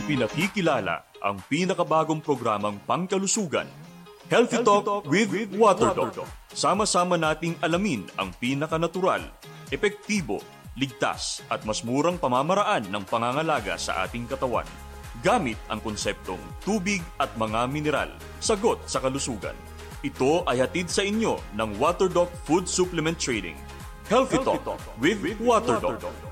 Ipinakikilala ang pinakabagong programang pangkalusugan, Healthy Talk with Waterdog. Sama-sama nating alamin ang pinakanatural, epektibo, ligtas at mas murang pamamaraan ng pangangalaga sa ating katawan. Gamit ang konseptong tubig at mga mineral, sagot sa kalusugan. Ito ay hatid sa inyo ng Waterdog Food Supplement Trading. Healthy Talk with Waterdog.